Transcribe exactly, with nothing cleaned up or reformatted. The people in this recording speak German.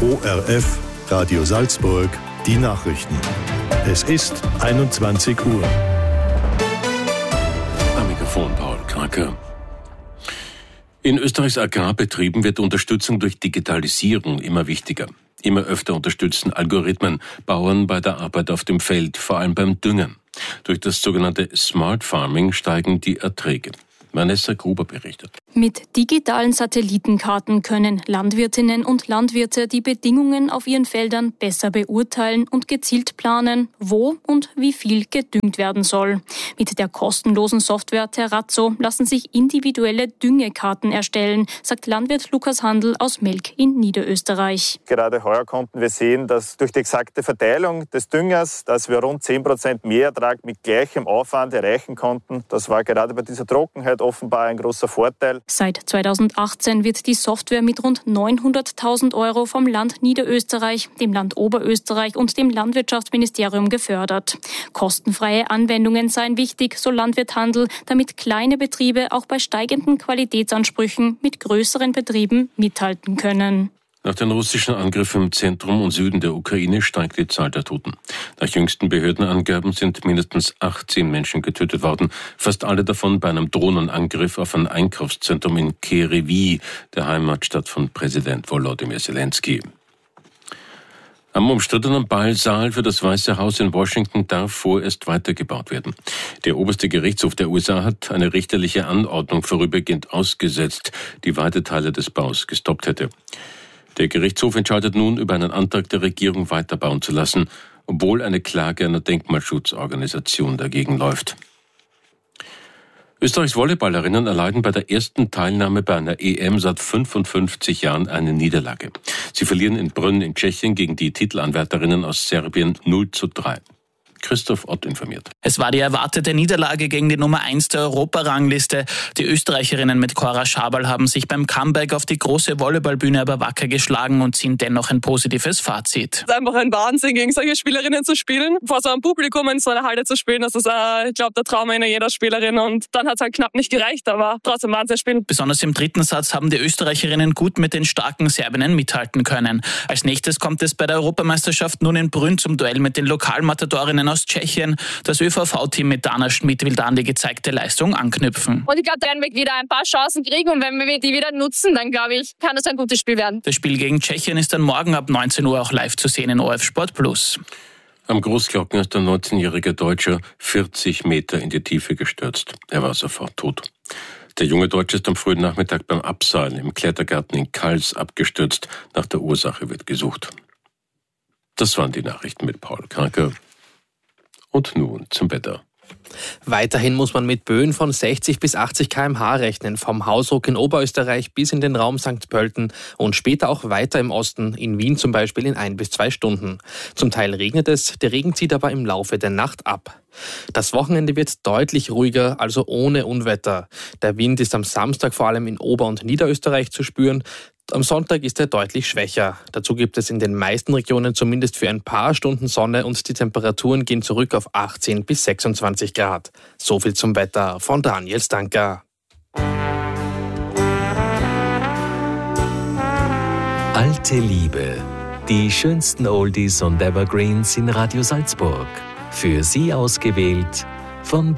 O R F, Radio Salzburg, die Nachrichten. Es ist einundzwanzig Uhr. Am Mikrofon Paul Kraker. In Österreichs Agrarbetrieben wird Unterstützung durch Digitalisierung immer wichtiger. Immer öfter unterstützen Algorithmen Bauern bei der Arbeit auf dem Feld, vor allem beim Düngen. Durch das sogenannte Smart Farming steigen die Erträge. Vanessa Gruber berichtet. Mit digitalen Satellitenkarten können Landwirtinnen und Landwirte die Bedingungen auf ihren Feldern besser beurteilen und gezielt planen, wo und wie viel gedüngt werden soll. Mit der kostenlosen Software Terrazzo lassen sich individuelle Düngekarten erstellen, sagt Landwirt Lukas Handl aus Melk in Niederösterreich. Gerade heuer konnten wir sehen, dass durch die exakte Verteilung des Düngers, dass wir rund zehn Prozent Mehrertrag mit gleichem Aufwand erreichen konnten. Das war gerade bei dieser Trockenheit offenbar ein großer Vorteil. Seit zweitausendachtzehn wird die Software mit rund neunhunderttausend Euro vom Land Niederösterreich, dem Land Oberösterreich und dem Landwirtschaftsministerium gefördert. Kostenfreie Anwendungen seien wichtig, so Landwirt Handl, damit kleine Betriebe auch bei steigenden Qualitätsansprüchen mit größeren Betrieben mithalten können. Nach den russischen Angriffen im Zentrum und Süden der Ukraine steigt die Zahl der Toten. Nach jüngsten Behördenangaben sind mindestens achtzehn Menschen getötet worden, fast alle davon bei einem Drohnenangriff auf ein Einkaufszentrum in Kyiv, der Heimatstadt von Präsident Volodymyr Zelensky. Am umstrittenen Ballsaal für das Weiße Haus in Washington darf vorerst weitergebaut werden. Der oberste Gerichtshof der U S A hat eine richterliche Anordnung vorübergehend ausgesetzt, die weite Teile des Baus gestoppt hätte. Der Gerichtshof entscheidet nun über einen Antrag der Regierung weiterbauen zu lassen, obwohl eine Klage einer Denkmalschutzorganisation dagegen läuft. Österreichs Volleyballerinnen erleiden bei der ersten Teilnahme bei einer E M seit fünfundfünfzig Jahren eine Niederlage. Sie verlieren in Brünn in Tschechien gegen die Titelanwärterinnen aus Serbien null zu drei. Christoph Ott informiert. Es war die erwartete Niederlage gegen die Nummer eins der Europarangliste. Die Österreicherinnen mit Cora Schabal haben sich beim Comeback auf die große Volleyballbühne aber wacker geschlagen und ziehen dennoch ein positives Fazit. Es ist einfach ein Wahnsinn, gegen solche Spielerinnen zu spielen. Vor so einem Publikum in so einer Halle zu spielen, das ist, äh, ich glaube, der Traum einer jeder Spielerin. Und dann hat es halt knapp nicht gereicht, aber trotzdem waren sie spielen. Besonders im dritten Satz haben die Österreicherinnen gut mit den starken Serbinnen mithalten können. Als nächstes kommt es bei der Europameisterschaft nun in Brünn zum Duell mit den Lokalmatadorinnen aus Tschechien. Das Ö V V-Team mit Dana Schmidt will da an die gezeigte Leistung anknüpfen. Und ich glaube, da werden wir wieder ein paar Chancen kriegen und wenn wir die wieder nutzen, dann glaube ich, kann das ein gutes Spiel werden. Das Spiel gegen Tschechien ist dann morgen ab neunzehn Uhr auch live zu sehen in O R F Sport Plus. Am Großglocken ist ein neunzehnjähriger Deutscher vierzig Meter in die Tiefe gestürzt. Er war sofort tot. Der junge Deutsche ist am frühen Nachmittag beim Abseilen im Klettergarten in Kals abgestürzt. Nach der Ursache wird gesucht. Das waren die Nachrichten mit Paul Kraker. Und nun zum Wetter. Weiterhin muss man mit Böen von sechzig bis achtzig Kilometer pro Stunde rechnen, vom Hausruck in Oberösterreich bis in den Raum Sankt Pölten und später auch weiter im Osten, in Wien zum Beispiel in ein bis zwei Stunden. Zum Teil regnet es, der Regen zieht aber im Laufe der Nacht ab. Das Wochenende wird deutlich ruhiger, also ohne Unwetter. Der Wind ist am Samstag vor allem in Ober- und Niederösterreich zu spüren. Am Sonntag ist er deutlich schwächer. Dazu gibt es in den meisten Regionen zumindest für ein paar Stunden Sonne und die Temperaturen gehen zurück auf achtzehn bis sechsundzwanzig Grad. So viel zum Wetter von Daniel Stanka. Alte Liebe. Die schönsten Oldies und Evergreens in Radio Salzburg. Für Sie ausgewählt von